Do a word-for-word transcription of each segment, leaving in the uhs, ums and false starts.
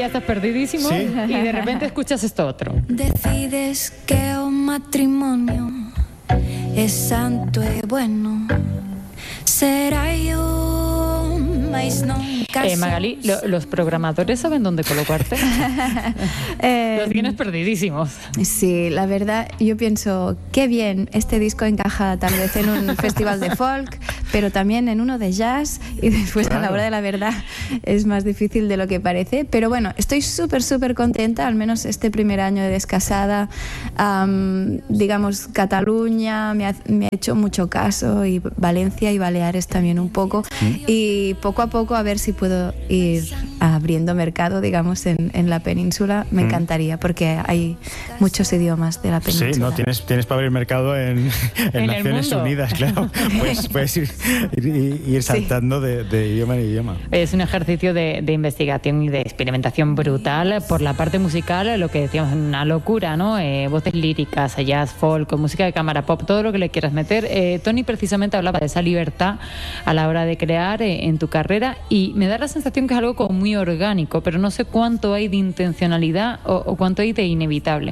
ya estás perdidísimo, ¿sí? Y de repente escuchas esto otro. Decides que un matrimonio es santo y bueno, será yo, mas no. Eh, Magali, lo, ¿los programadores saben dónde colocarte? eh, Los tienes perdidísimos. Sí, la verdad, yo pienso, qué bien, este disco encaja tal vez en un festival de folk, pero también en uno de jazz, y después claro. A la hora de la verdad es más difícil de lo que parece. Pero bueno, estoy súper, súper contenta, al menos este primer año de Descasada. Um, digamos, Cataluña me ha, me ha hecho mucho caso, y Valencia y Baleares también un poco. ¿Mm? Y poco a poco a ver si puedo ir abriendo mercado, digamos, en, en la península. Me mm. encantaría, porque hay muchos idiomas de la península. Sí, no, tienes, tienes para abrir mercado en, en, en Naciones Unidas, claro. Puedes, puedes ir, ir, ir saltando sí. de, de idioma en idioma. Es un ejercicio de, de investigación y de experimentación brutal. Por la parte musical, lo que decíamos, una locura, ¿no? Eh, voces líricas, jazz, folk, música de cámara, pop, todo lo que le quieras meter. Eh, Toni precisamente hablaba de esa libertad a la hora de crear eh, en tu carrera, y me da la sensación que es algo como muy orgánico, pero no sé cuánto hay de intencionalidad o, o cuánto hay de inevitable.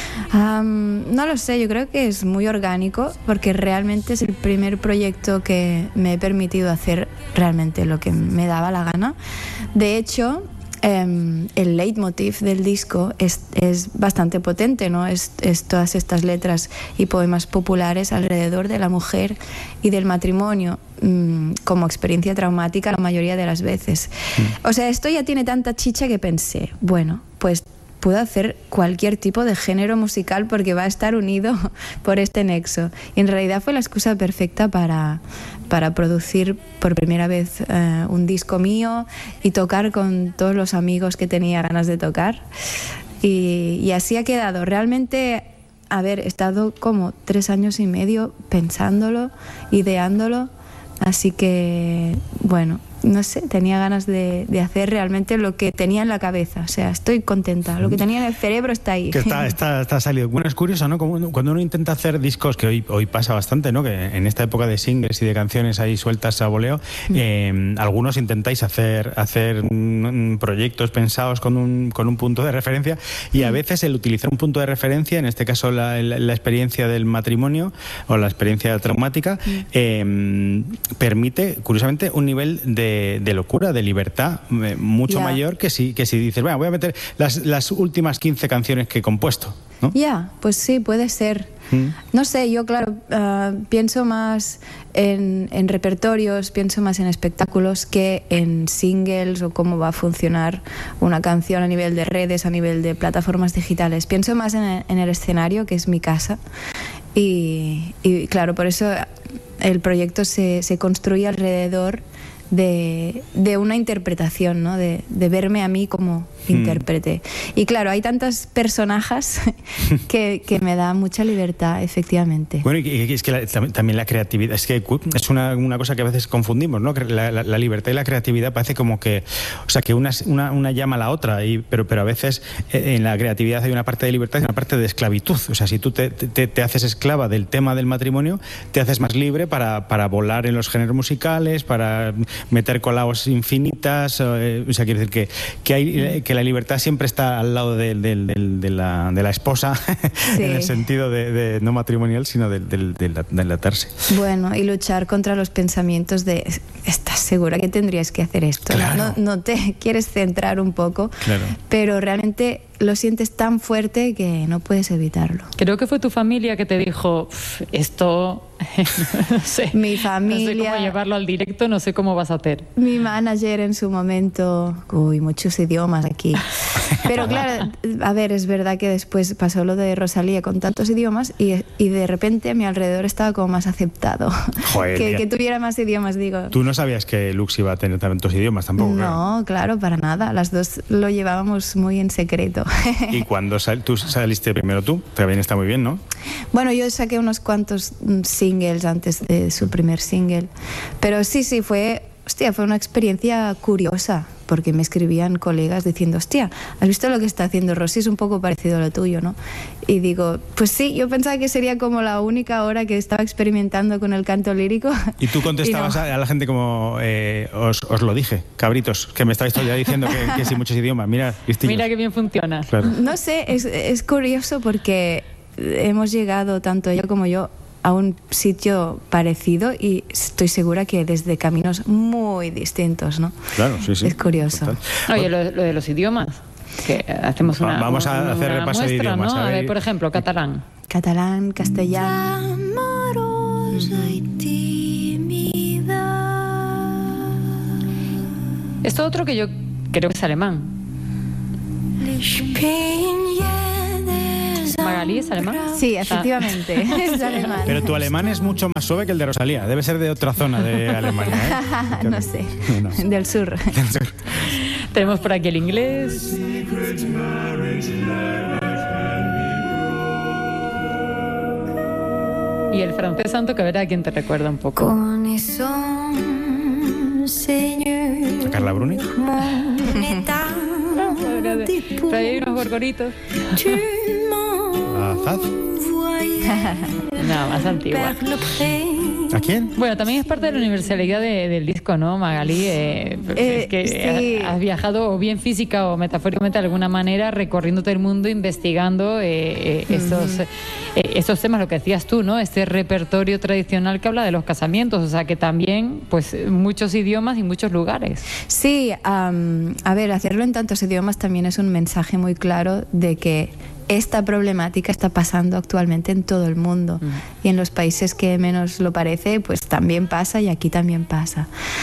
Um, no lo sé, yo creo que es muy orgánico, porque realmente es el primer proyecto que me he permitido hacer realmente lo que me daba la gana. De hecho, Um, el leitmotiv del disco es, es bastante potente, ¿no? Es, es todas estas letras y poemas populares alrededor de la mujer y del matrimonio um, como experiencia traumática la mayoría de las veces. Mm. O sea, esto ya tiene tanta chicha que pensé, bueno, pues puedo hacer cualquier tipo de género musical porque va a estar unido por este nexo. Y en realidad fue la excusa perfecta para, para producir por primera vez eh, un disco mío y tocar con todos los amigos que tenía ganas de tocar. Y, y así ha quedado. Realmente, a ver, he estado como tres años y medio pensándolo, ideándolo. Así que, bueno, no sé, tenía ganas de, de hacer realmente lo que tenía en la cabeza. O sea, estoy contenta. Lo que tenía en el cerebro está ahí. Que está, está, está salido. Bueno, es curioso, ¿no? Como cuando uno intenta hacer discos, que hoy, hoy pasa bastante, ¿no? Que en esta época de singles y de canciones ahí sueltas a voleo, mm. eh, algunos intentáis hacer, hacer un, proyectos pensados con un, con un punto de referencia, y a veces el utilizar un punto de referencia, en este caso la, la, la experiencia del matrimonio o la experiencia traumática, mm. eh, permite, curiosamente, un nivel de De, de locura, de libertad eh, mucho yeah. mayor que si, que si dices, bueno, voy a meter las, las últimas quince canciones que he compuesto, ¿no? Ya, yeah, pues sí, puede ser. Mm. No sé, yo claro, uh, pienso más en, en repertorios, pienso más en espectáculos que en singles o cómo va a funcionar una canción a nivel de redes, a nivel de plataformas digitales. Pienso más en el, en el escenario, que es mi casa, y, y claro, por eso el proyecto se, se construye alrededor De, de una interpretación, ¿no? De, de verme a mí como mm. intérprete. Y claro, hay tantas personajes que, que me da mucha libertad, efectivamente. Bueno, y es que la, también la creatividad, es que es una, una cosa que a veces confundimos, ¿no? La, la, la libertad y la creatividad parece como que, o sea, que una, una, una llama a la otra, y, pero, pero a veces en la creatividad hay una parte de libertad y una parte de esclavitud. O sea, si tú te, te, te haces esclava del tema del matrimonio, te haces más libre para, para volar en los géneros musicales, para meter colados infinitas, eh, o sea, quiere decir que, que, hay, que la libertad siempre está al lado de, de, de, de, la, de la esposa, sí. En el sentido de, de no matrimonial, sino de, de, de, de enlatarse. Bueno, y luchar contra los pensamientos de, ¿estás segura que tendrías que hacer esto? Claro. No, no te quieres centrar un poco, claro. Pero realmente lo sientes tan fuerte que no puedes evitarlo. Creo que fue tu familia que te dijo, esto, no sé, mi familia, no sé cómo llevarlo al directo, no sé cómo vas a hacer. Mi manager en su momento, uy, muchos idiomas aquí. Pero claro, a ver, es verdad que después pasó lo de Rosalía con tantos idiomas y, y de repente a mi alrededor estaba como más aceptado. Joder, que, que tuviera más idiomas, digo. Tú no sabías que Lux iba a tener tantos idiomas tampoco. No, claro, claro, para nada. Las dos lo llevábamos muy en secreto. ¿Y cuando sal, tú saliste primero tú? También está muy bien, ¿no? Bueno, yo saqué unos cuantos singles antes de su primer single. Pero sí, sí, fue, hostia, fue una experiencia curiosa. porque me escribían colegas diciendo, hostia, ¿has visto lo que está haciendo Rosy? Es un poco parecido a lo tuyo, ¿no? Y digo, pues sí, yo pensaba que sería como la única hora que estaba experimentando con el canto lírico. Y tú contestabas y no. a la gente como, eh, os, os lo dije, cabritos, que me estáis todavía diciendo que, que sí muchos idiomas, mira, listillos. Mira qué bien funciona. Claro. No sé, es, es curioso porque hemos llegado, tanto ella como yo, a un sitio parecido y estoy segura que desde caminos muy distintos, ¿no? Claro, sí, sí. Es curioso. Total. Oye, lo, lo de los idiomas, que hacemos una, vamos a una, hacer una repaso muestra, de idiomas. ¿no? A ver. A ver, por ejemplo, catalán. Catalán, castellano. Esto otro que yo creo que es alemán. ¿Magalí es alemán? Sí, efectivamente, ah. es alemán. Pero tu alemán es mucho más suave que el de Rosalía. Debe ser de otra zona de Alemania, ¿eh? No sé, no. Del sur. Del sur. Tenemos por aquí el inglés. Y el francés santo, que verá a quién te recuerda un poco. Con eso, señor. ¿A Carla Bruni? Pero ahí hay unos gorgoritos. ¿A Zaz? No, más antigua. ¿A quién? Bueno, también es parte de la universalidad de, del disco, ¿no, Magalí? Eh, eh, es que sí. has viajado o bien física o metafóricamente de alguna manera recorriéndote el mundo, investigando eh, eh, esos, uh-huh. eh, esos temas, lo que decías tú, ¿no? Este repertorio tradicional que habla de los casamientos, o sea que también, pues, muchos idiomas y muchos lugares. Sí, um, a ver, hacerlo en tantos idiomas también es un mensaje muy claro de que esta problemática está pasando actualmente en todo el mundo. Uh-huh. Y en los países que menos lo parece, pues también pasa y aquí también pasa.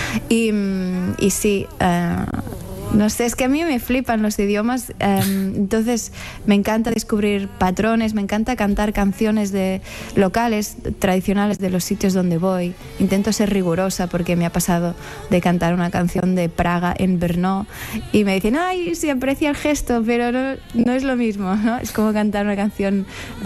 Y, y sí, uh, no sé, es que a mí me flipan los idiomas, um, entonces me encanta descubrir patrones, me encanta cantar canciones de locales, tradicionales de los sitios donde voy. Intento ser rigurosa porque me ha pasado de cantar una canción de Praga en Brno y me dicen, ay, se aprecia el gesto, pero no, no es lo mismo, ¿no? Es como cantar una canción,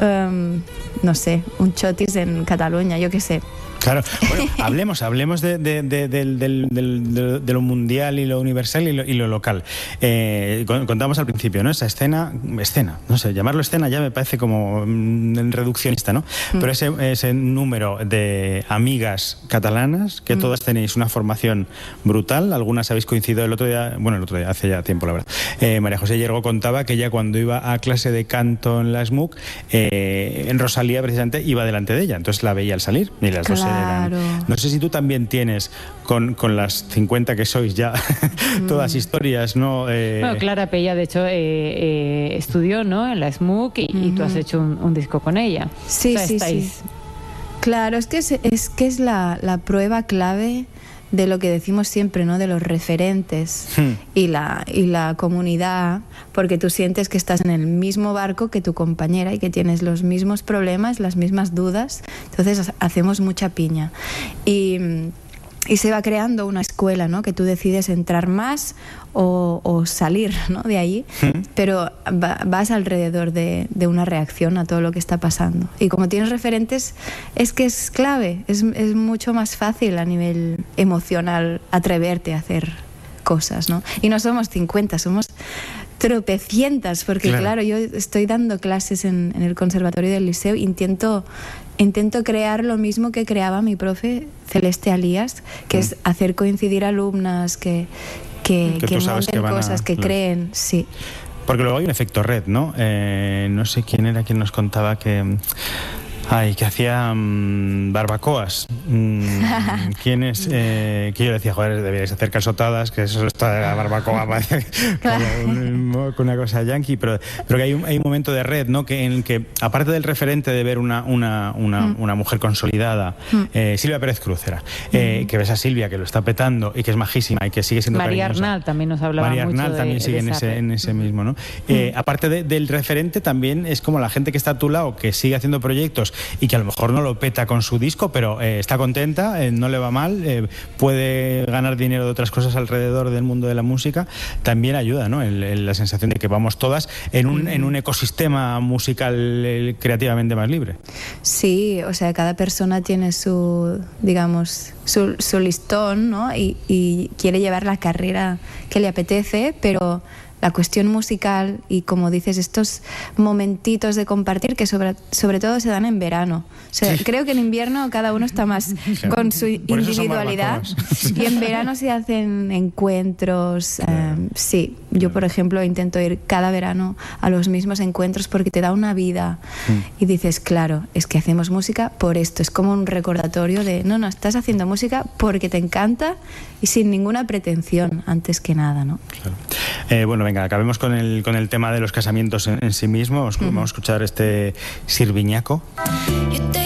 um, no sé, un chotis en Cataluña, yo qué sé. Claro, bueno, hablemos, hablemos de, de, de, de, de, de, de, de lo mundial y lo universal y lo, y lo local. Eh, contamos al principio, ¿no? Esa escena, escena, no sé, llamarlo escena ya me parece como mm, reduccionista, ¿no? Mm. Pero ese, ese número de amigas catalanas, que mm. todas tenéis una formación brutal, algunas habéis coincidido el otro día, bueno, el otro día, hace ya tiempo, la verdad. Eh, María José Yergo contaba que ella cuando iba a clase de canto en la S M U C, eh, en Rosalía precisamente iba delante de ella, entonces la veía al salir y las claro. dos Claro. No sé si tú también tienes, con, con las cincuenta que sois ya, mm. todas historias, ¿no? Eh... Bueno, Clara Pella, de hecho, eh, eh, estudió, ¿no? En la S M U C y, mm-hmm. y tú has hecho un, un disco con ella. Sí, o sea, sí, estáis... sí. Claro, es que es, es, que es la, la prueba clave de lo que decimos siempre, ¿no? De los referentes hmm. y, la, y la comunidad, porque tú sientes que estás en el mismo barco que tu compañera y que tienes los mismos problemas, las mismas dudas, entonces hacemos mucha piña. Y, y se va creando una escuela, ¿no? Que tú decides entrar más o, o salir, ¿no? De ahí, hmm. pero va, vas alrededor de, de una reacción a todo lo que está pasando. Y como tienes referentes, es que es clave, es, es mucho más fácil a nivel emocional atreverte a hacer cosas, ¿no? Y no somos cincuenta, somos tropecientas, porque claro, claro yo estoy dando clases en, en el conservatorio del Liceo, intento intento crear lo mismo que creaba mi profe Celeste Alías, que mm. es hacer coincidir alumnas, que que, que, que monten que cosas, a... que claro. creen, sí. Porque luego hay un efecto red, ¿no? Eh, no sé quién era quien nos contaba que... Ay, que hacía um, barbacoas. Mm, ¿Quién es? Eh, que yo le decía, joder, deberíais hacer calzotadas, que eso está de la barbacoa, parece como un, una cosa yankee, pero, pero que hay un, hay un momento de red, ¿no? Que en el que, aparte del referente de ver una, una, una, mm. una mujer consolidada, mm. eh, Silvia Pérez Cruz era, eh, mm. que ves a Silvia, que lo está petando y que es majísima y que sigue siendo María cariñosa. Arnal también nos hablaba María mucho Arnal de, también sigue de en, ese, en ese mismo, ¿no? Mm. Eh, aparte de, del referente, también es como la gente que está a tu lado, que sigue haciendo proyectos y que a lo mejor no lo peta con su disco, pero eh, está contenta, eh, no le va mal, eh, puede ganar dinero de otras cosas alrededor del mundo de la música, también ayuda, ¿no? El, el, la sensación de que vamos todas en un, en un ecosistema musical eh, creativamente más libre. Sí, o sea, cada persona tiene su, digamos, su, su listón, ¿no? Y, y quiere llevar la carrera que le apetece, pero la cuestión musical y, como dices, estos momentitos de compartir que sobre, sobre todo se dan en verano. O sea, sí. Creo que en invierno cada uno está más sí. con su Por individualidad y en verano se hacen encuentros. Eh, sí, yo por ejemplo intento ir cada verano a los mismos encuentros porque te da una vida mm. y dices, claro, es que hacemos música por esto. Es como un recordatorio de, no, no, estás haciendo música porque te encanta y sin ninguna pretensión, antes que nada, ¿no? Claro. Eh, bueno, venga, acabemos con el, con el tema de los casamientos en, en sí mismo. Vamos uh-huh. a escuchar este Sirviñaco.